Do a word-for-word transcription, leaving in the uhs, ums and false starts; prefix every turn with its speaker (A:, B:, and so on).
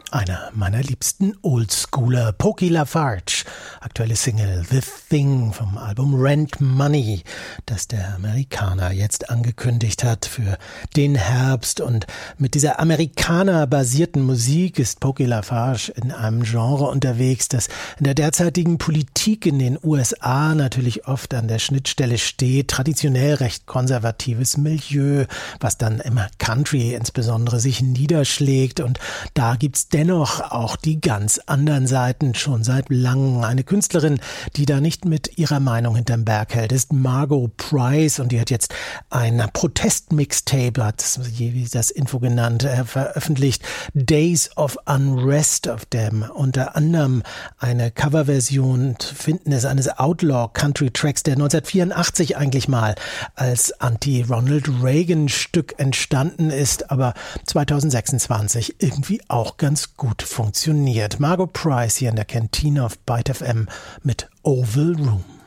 A: Einer meiner liebsten Oldschooler, Pokey LaFarge. Aktuelle Single The Thing vom Album Rent Money, das der Amerikaner jetzt angekündigt hat für den Herbst. Und mit dieser Amerikaner-basierten Musik ist Pokey LaFarge in einem Genre unterwegs, das in der derzeitigen Politik in den U S A natürlich oft an der Schnittstelle steht. Traditionell recht konservatives Milieu, was dann immer Country insbesondere sich niederschlägt. Und da gibt's dennoch auch die ganz anderen Seiten schon seit langem. Eine Künstlerin, die da nicht mit ihrer Meinung hinterm Berg hält, ist Margo Price, und die hat jetzt ein Protest-Mixtape, hat das Info genannt, äh, veröffentlicht, Days of Unrest, auf dem unter anderem eine Coverversion zu finden ist eines Outlaw-Country-Tracks, der neunzehnhundertvierundachtzig eigentlich mal als Anti-Ronald Reagan-Stück entstanden ist, aber zweitausendsechsundzwanzig irgendwie auch ganz gut funktioniert. Margo Price hier in der Kantine auf Byte F M mit Oval Room.